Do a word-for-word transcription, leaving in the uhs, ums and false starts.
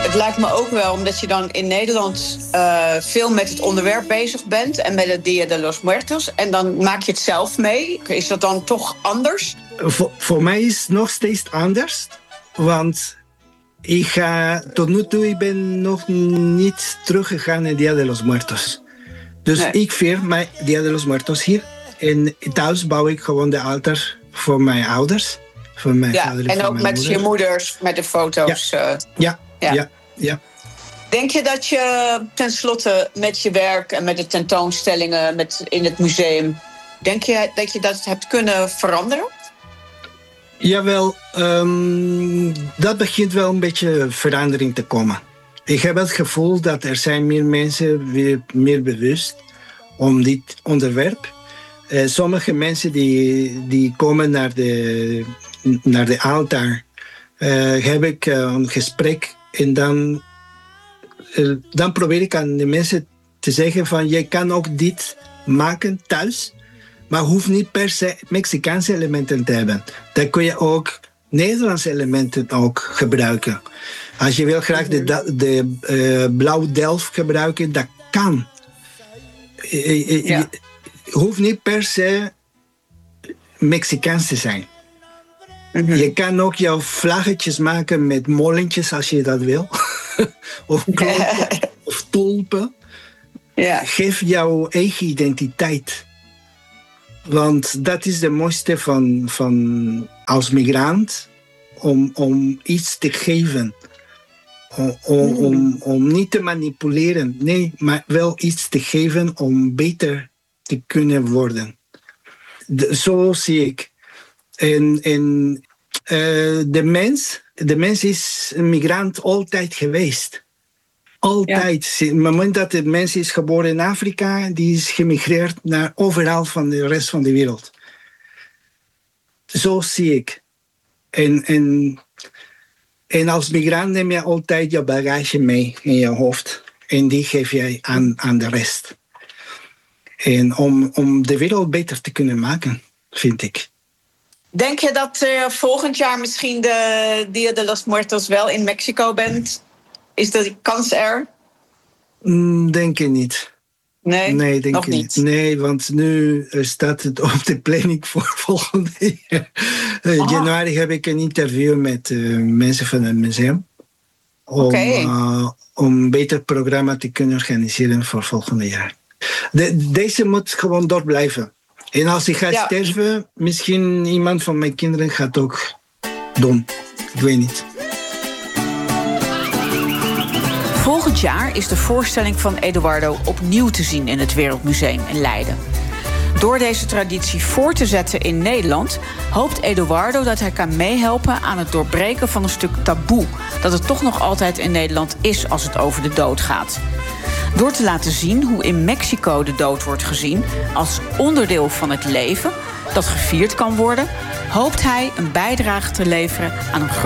het lijkt me ook wel, omdat je dan in Nederland uh, veel met het onderwerp bezig bent en met het Dia de los Muertos. En dan maak je het zelf mee. Is dat dan toch anders? Voor, voor mij is het nog steeds anders. Want ik ga, tot nu toe ik ben nog niet teruggegaan naar Dia de los Muertos. Dus nee. Ik vier mijn Dia de los Muertos hier. En thuis bouw ik gewoon de altaar voor mijn ouders. Voor mijn ja, vader en, en ook met moeder. Je moeders, met de foto's. Ja, uh, ja, ja. ja, ja. Denk je dat je tenslotte met je werk en met de tentoonstellingen met in het museum, denk je dat je dat hebt kunnen veranderen? Jawel, um, dat begint wel een beetje verandering te komen. Ik heb het gevoel dat er zijn meer mensen weer meer bewust om dit onderwerp. Uh, sommige mensen die, die komen naar de, naar de altaar, uh, heb ik uh, een gesprek en dan, uh, dan probeer ik aan de mensen te zeggen van je kan ook dit maken thuis, maar hoeft niet per se Mexicaanse elementen te hebben. Dan kun je ook Nederlandse elementen ook gebruiken. Als je wil graag de, de uh, blauw delft gebruiken, dat kan. Uh, ja. Hoeft niet per se Mexicaans te zijn. Mm-hmm. Je kan ook jouw vlaggetjes maken met molentjes als je dat wil. Of klompen, of tulpen. Ja. Geef jouw eigen identiteit. Want dat is de mooiste van, van als migrant. Om, om iets te geven. Om, om, mm. om, om niet te manipuleren. Nee, maar wel iets te geven om beter te kunnen worden. De, zo zie ik. En, en uh, de mens, de mens is een migrant altijd geweest. Altijd. Ja. Op het moment dat de mens is geboren in Afrika, die is gemigreerd naar overal van de rest van de wereld. Zo zie ik. En, en, en als migrant neem je altijd je bagage mee in je hoofd. En die geef je aan, aan de rest. En om, om de wereld beter te kunnen maken, vind ik. Denk je dat uh, volgend jaar misschien de Dia de los Muertos wel in Mexico bent? Is de kans er? Mm, denk ik niet. Nee, nee denk nog ik niet. niet. Nee, want nu staat het op de planning voor volgende jaar. In januari heb ik een interview met uh, mensen van het museum. Om, okay. uh, om een beter programma te kunnen organiseren voor volgende jaar. De, deze moet gewoon door blijven. En als ik ga ja. sterven, misschien iemand van mijn kinderen gaat ook doen. Ik weet niet. Volgend jaar is de voorstelling van Eduardo opnieuw te zien in het Wereldmuseum in Leiden. Door deze traditie voor te zetten in Nederland hoopt Eduardo dat hij kan meehelpen aan het doorbreken van een stuk taboe dat er toch nog altijd in Nederland is als het over de dood gaat. Door te laten zien hoe in Mexico de dood wordt gezien als onderdeel van het leven dat gevierd kan worden, hoopt hij een bijdrage te leveren aan een